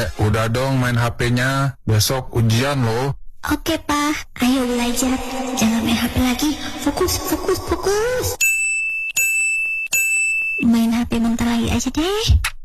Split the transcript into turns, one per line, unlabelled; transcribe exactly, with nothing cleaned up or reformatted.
Dek, udah dong main H P-nya. Besok ujian loh.
Oke, Pak. Ayo belajar. Jangan main H P lagi. Fokus, fokus, fokus. Main H P bentar lagi aja deh.